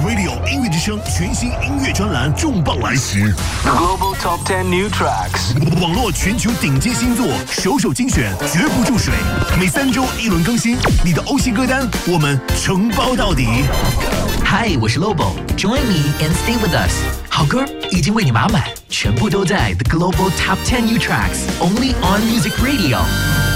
Radio 音乐之声全新音乐专栏重磅来袭 Global Top 10 New Tracks， 网络全球顶尖新作，首首精选，绝不注水。每3周1轮更新，你的欧系歌单我们承包到底。 Hi， 我是 Lobo，Join me and stay with us。好歌已经为你码满，全部都在 The Global Top 10 New Tracks， only on Music Radio。